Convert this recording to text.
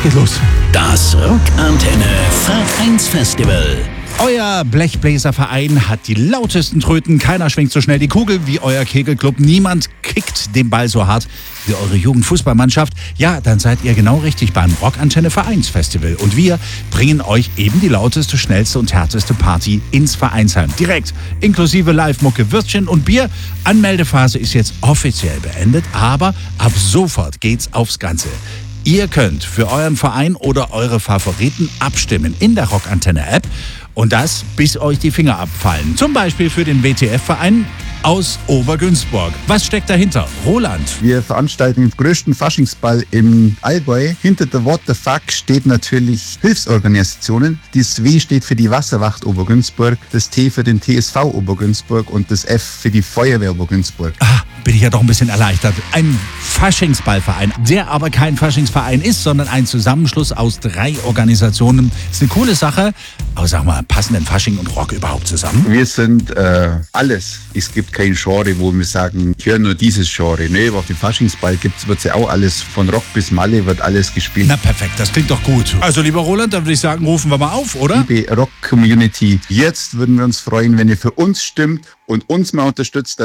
es geht los. Das Rockantenne Vereinsfestival. Euer Blechbläserverein hat die lautesten Tröten. Keiner schwingt so schnell die Kugel wie euer Kegelclub. Niemand kickt den Ball so hart wie eure Jugendfußballmannschaft. Ja, dann seid ihr genau richtig beim Rockantenne Vereinsfestival. Und wir bringen euch eben die lauteste, schnellste und härteste Party ins Vereinsheim. Direkt, inklusive Live-Mucke, Würstchen und Bier. Anmeldephase ist jetzt offiziell beendet, aber ab sofort geht's aufs Ganze. Ihr könnt für euren Verein oder eure Favoriten abstimmen in der Rockantenne-App und das, bis euch die Finger abfallen. Zum Beispiel für den WTF-Verein aus Obergünzburg. Was steckt dahinter? Roland. Wir veranstalten den größten Faschingsball im Allgäu. Hinter der What the Fuck steht natürlich Hilfsorganisationen. Das W steht für die Wasserwacht Obergünzburg, das T für den TSV Obergünzburg und das F für die Feuerwehr Obergünzburg. Bin ich ja doch ein bisschen erleichtert. Ein Faschingsballverein, der aber kein Faschingsverein ist, sondern ein Zusammenschluss aus 3 Organisationen. Ist eine coole Sache. Aber sag mal, passen denn Fasching und Rock überhaupt zusammen? Wir sind alles. Es gibt kein Genre, wo wir sagen, ich höre nur dieses Genre. Nee, auf dem Faschingsball wird ja auch alles, von Rock bis Malle wird alles gespielt. Na perfekt, das klingt doch gut. Also lieber Roland, dann würde ich sagen, rufen wir mal auf, oder? Liebe Rock-Community, jetzt würden wir uns freuen, wenn ihr für uns stimmt und uns mal unterstützt.